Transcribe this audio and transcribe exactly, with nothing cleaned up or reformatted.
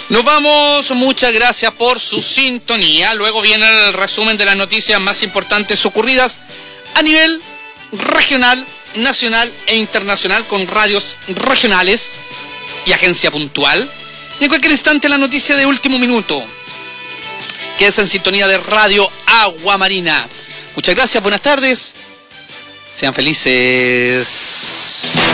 Nos vamos, muchas gracias por su sintonía. Luego viene el resumen de las noticias más importantes ocurridas a nivel regional, nacional e internacional con radios regionales y agencia puntual. Y en cualquier instante la noticia de último minuto. Quédese en sintonía de Radio Agua Marina. Muchas gracias, buenas tardes. Sean felices.